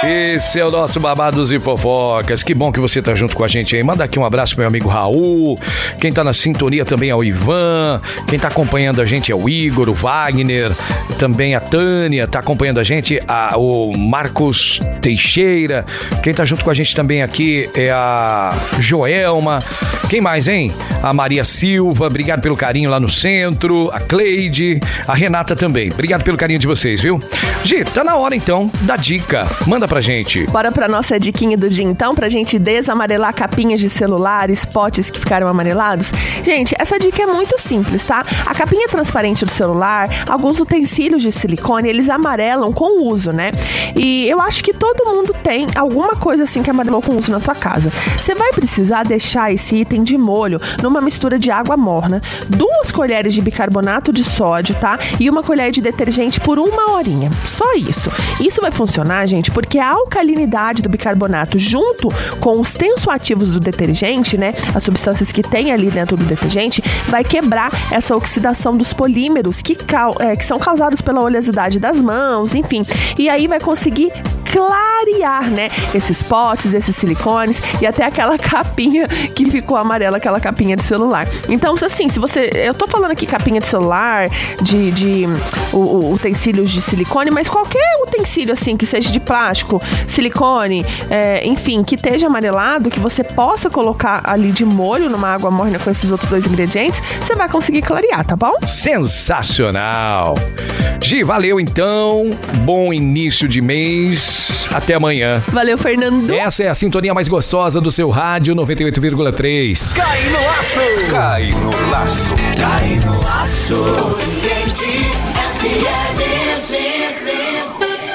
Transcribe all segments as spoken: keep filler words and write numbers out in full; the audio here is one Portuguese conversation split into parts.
Esse é o nosso Babados e Fofocas. Que bom que você tá junto com a gente aí. Manda aqui um abraço pro meu amigo Raul. Quem tá na sintonia também é o Ivan. Quem tá acompanhando a gente é o Igor, o Wagner. Também a Tânia tá acompanhando a gente, a, o Marcos Teixeira. Quem tá junto com a gente também aqui é a Joelma. Quem mais, hein? A Maria Silva. Obrigado pelo carinho lá no centro. A Cleide. A Renata também. Obrigado pelo carinho de vocês, viu? Gi, tá na hora então da dica. Manda pra gente. Bora pra nossa diquinha do dia então, pra gente desamarelar capinhas de celular, spots que ficaram amarelados. Gente, essa dica é muito simples, tá? A capinha transparente do celular, alguns utensílios de silicone, eles amarelam com o uso, né? E eu acho que todo mundo tem alguma coisa assim que amarelou com o uso na sua casa. Você vai precisar deixar esse item de molho numa mistura de água morna, duas colheres de bicarbonato de sódio, tá? E uma colher de detergente por uma horinha. Só isso. Isso vai funcionar, gente, porque a alcalinidade do bicarbonato junto com os tensoativos do detergente, né, as substâncias que tem ali dentro do detergente, vai quebrar essa oxidação dos polímeros que, é, que são causados pela oleosidade das mãos, enfim. E aí vai conseguir clarear, né, esses potes, esses silicones e até aquela capinha que ficou amarela, aquela capinha de celular. Então, assim, se você... Eu tô falando aqui capinha de celular, de, de o, o, utensílios de silicone, mas qualquer utensílio, assim, que seja de plástico, silicone, é, enfim, que esteja amarelado, que você possa colocar ali de molho numa água morna com esses outros dois ingredientes, você vai conseguir clarear, tá bom? Sensacional! Gi, valeu então. Bom início de mês. Até amanhã. Valeu, Fernando. Essa é a sintonia mais gostosa do seu rádio noventa e oito vírgula três. Cai no laço. Cai no laço. Cai no laço. Oriente F M.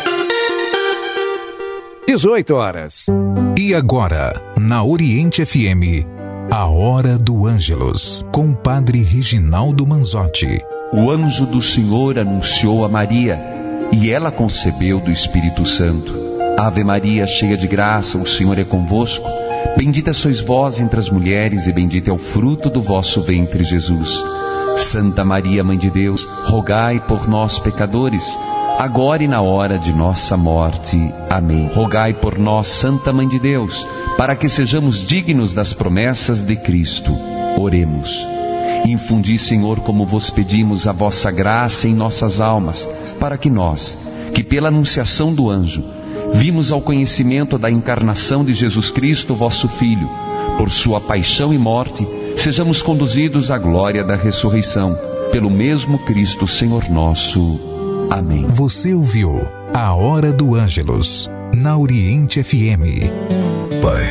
dezoito horas. E agora, na Oriente F M, a Hora do Ângelus, com o Padre Reginaldo Manzotti. O anjo do Senhor anunciou a Maria, e ela concebeu do Espírito Santo. Ave Maria, cheia de graça, o Senhor é convosco. Bendita sois vós entre as mulheres, e bendito é o fruto do vosso ventre, Jesus. Santa Maria, Mãe de Deus, rogai por nós, pecadores, agora e na hora de nossa morte. Amém. Rogai por nós, Santa Mãe de Deus, para que sejamos dignos das promessas de Cristo. Oremos. Infundi, Senhor, como vos pedimos, a vossa graça em nossas almas, para que nós, que pela anunciação do anjo, vimos ao conhecimento da encarnação de Jesus Cristo, vosso Filho, por sua paixão e morte, sejamos conduzidos à glória da ressurreição, pelo mesmo Cristo, Senhor nosso. Amém. Você ouviu a Hora do Ângelus, na Oriente F M. Pai,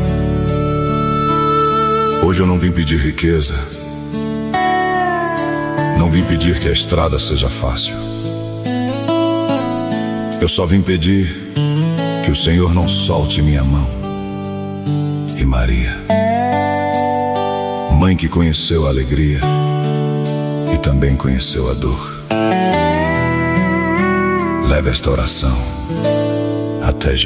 hoje eu não vim pedir riqueza, não vim pedir que a estrada seja fácil. Eu só vim pedir que o Senhor não solte minha mão. E Maria, mãe que conheceu a alegria e também conheceu a dor, leve esta oração